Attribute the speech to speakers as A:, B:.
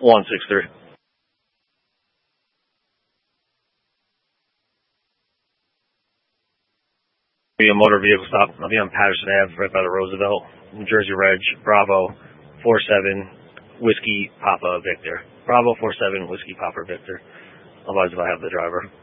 A: 163. Be a motor vehicle stop. I'll be on Patterson Ave, right by the Roosevelt, New Jersey Reg, Bravo 47 Whiskey Papa Victor. Bravo 47 Whiskey Papa Victor. Otherwise, if I have the driver.